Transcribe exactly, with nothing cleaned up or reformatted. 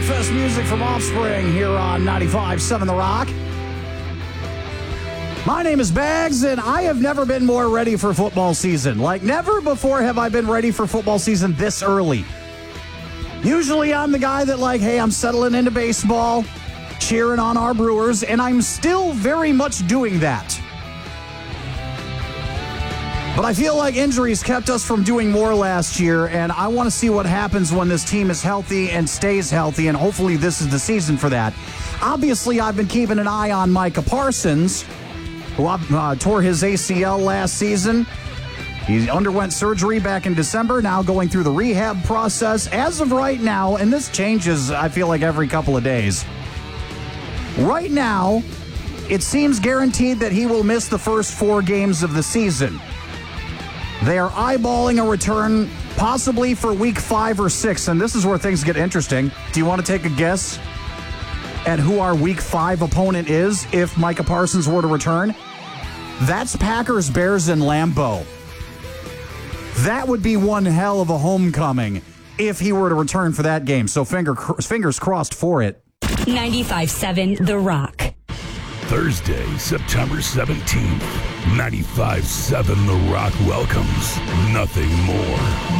Slugfest music from Offspring here on ninety-five point seven The Rock. My name is Bags, and I have never been more ready for football season. Like, never before have I been ready for football season this early. Usually I'm the guy that, like, hey, I'm settling into baseball, cheering on our Brewers, and I'm still very much doing that. But I feel like injuries kept us from doing more last year, and I want to see what happens when this team is healthy and stays healthy, and hopefully this is the season for that. Obviously, I've been keeping an eye on Micah Parsons, who uh, tore his A C L last season. He underwent surgery back in December, now going through the rehab process. As of right now, and this changes, I feel like, every couple of days. Right now, it seems guaranteed that he will miss the first four games of the season. They are eyeballing a return possibly for week five or six, and this is where things get interesting. Do you want to take a guess at who our week five opponent is if Micah Parsons were to return? That's Packers, Bears, and Lambeau. That would be one hell of a homecoming if he were to return for that game, so finger, fingers crossed for it. ninety-five point seven The Rock. Thursday, September seventeenth, ninety-five point seven The Rock welcomes nothing more.